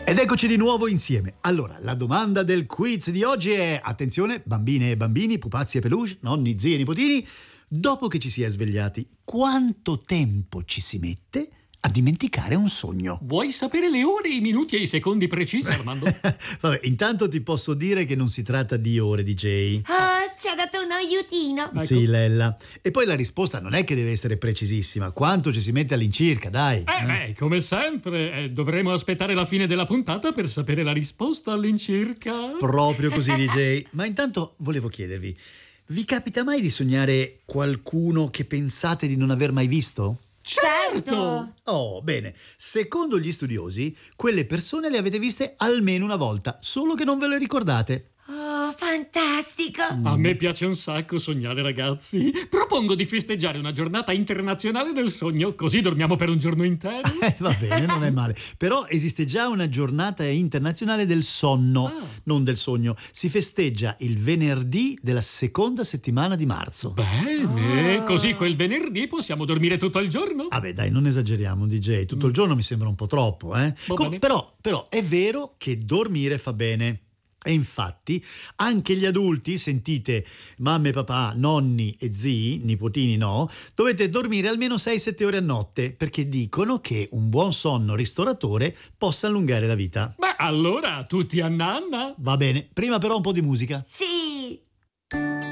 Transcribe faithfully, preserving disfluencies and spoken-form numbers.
Ed eccoci di nuovo insieme. Allora, la domanda del quiz di oggi è: attenzione, bambine e bambini, pupazzi e peluche, nonni, zii e nipotini, dopo che ci si è svegliati, quanto tempo ci si mette a dimenticare un sogno? Vuoi sapere le ore, i minuti e i secondi precisi, Armando? Vabbè, intanto ti posso dire che non si tratta di ore, D J. Oh, ci ha dato un aiutino. Ecco. Sì, Lella. E poi la risposta non è che deve essere precisissima. Quanto ci si mette all'incirca, dai. Eh beh, come sempre, eh, dovremo aspettare la fine della puntata per sapere la risposta all'incirca. Proprio così, D J. Ma intanto volevo chiedervi, vi capita mai di sognare qualcuno che pensate di non aver mai visto? Certo. Oh, bene. Secondo gli studiosi, quelle persone le avete viste almeno una volta, solo che non ve le ricordate. Oh, fantastico. A me piace un sacco sognare, ragazzi. Propongo di festeggiare una giornata internazionale del sogno, così dormiamo per un giorno intero. Eh, va bene, non è male. Però esiste già una giornata internazionale del sonno, Ah. non del sogno. Si festeggia il venerdì della seconda settimana di marzo. Bene, Oh. così quel venerdì possiamo dormire tutto il giorno. Vabbè, dai, non esageriamo, D J. Tutto il giorno mi sembra un po' troppo, eh? Va Com- bene. però, però è vero che dormire fa bene. E infatti anche gli adulti, sentite, mamme, papà, nonni e zii, nipotini no, dovete dormire almeno sei sette ore a notte, perché dicono che un buon sonno ristoratore possa allungare la vita. Beh, allora tutti a nanna. Va bene, prima però un po' di musica. Sì.